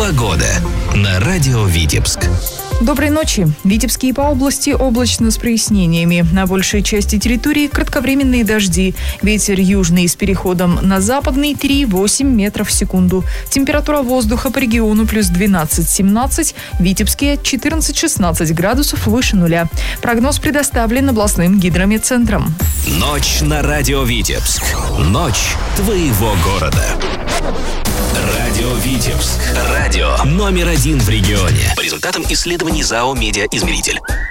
Погода на радио Витебск. Доброй ночи. В Витебске и по области облачно с прояснениями. На большей части территории кратковременные дожди. Ветер южный с переходом на западный 3,8 метров в секунду. Температура воздуха по региону плюс 12-17. В Витебске 14-16 градусов выше нуля. Прогноз предоставлен областным гидрометцентром. Ночь на радио Витебск. Ночь твоего города. Радио Витебск. Радио номер 1 в регионе. По результатам исследований ЗАО «Медиаизмеритель».